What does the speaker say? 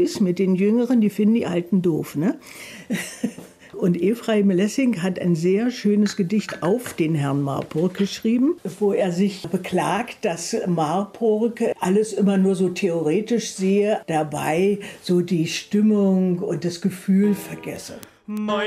ist mit den Jüngeren, die finden die Alten doof, ne? Und Ephraim Lessing hat ein sehr schönes Gedicht auf den Herrn Marburg geschrieben, wo er sich beklagt, dass Marburg alles immer nur so theoretisch sehe, dabei so die Stimmung und das Gefühl vergesse.